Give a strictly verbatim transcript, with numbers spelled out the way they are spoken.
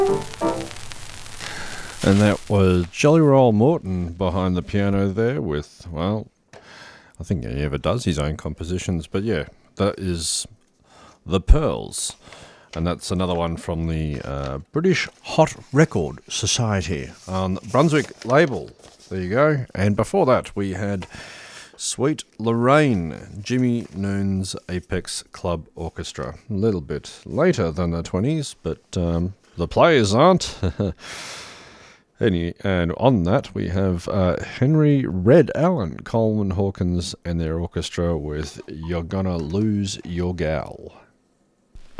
And that was Jelly Roll Morton behind the piano there with, well, I think he ever does his own compositions, but yeah, that is The Pearls. And that's another one from the uh, British Hot Record Society on Brunswick label. There you go. And before that, we had Sweet Lorraine, Jimmy Noon's Apex Club Orchestra. A little bit later than the twenties, but um, the players aren't. Any, and on that, we have uh, Henry Red Allen, Coleman Hawkins, and their orchestra with You're Gonna Lose Your Gal.